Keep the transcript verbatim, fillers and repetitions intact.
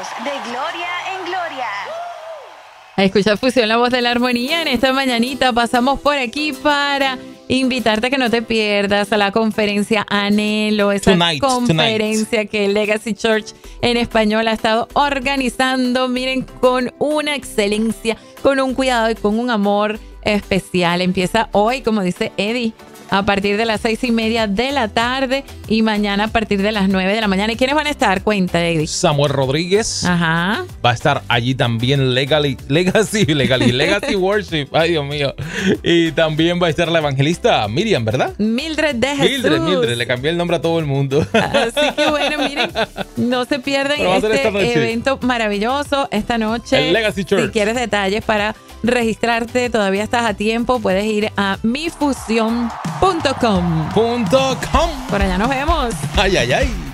de Gloria en Gloria. Escucha Fusión, la voz de la armonía. En esta mañanita pasamos por aquí para invitarte a que no te pierdas a la conferencia Anhelo, esa Tonight, conferencia tonight. que Legacy Church en español ha estado organizando, miren, con una excelencia, con un cuidado y con un amor especial. Empieza hoy, como dice Eddie, a partir de las seis y media de la tarde y mañana a partir de las nueve de la mañana. ¿Y quiénes van a estar? Cuenta, Eddie. Samuel Rodríguez. Ajá. Va a estar allí también Legally, Legacy, Legacy, Legacy Worship. Ay, Dios mío. Y también va a estar la evangelista Miriam, ¿verdad? Mildred de Jesús. Mildred, Mildred. Le cambié el nombre a todo el mundo. Así que bueno, miren, no se pierdan Pero va a ser este esta noche. evento maravilloso esta noche. El Legacy Church. Si quieres detalles para registrarte, todavía estás a tiempo. Puedes ir a mi fusión punto com. Punto com. Por allá nos vemos. Ay, ay, ay.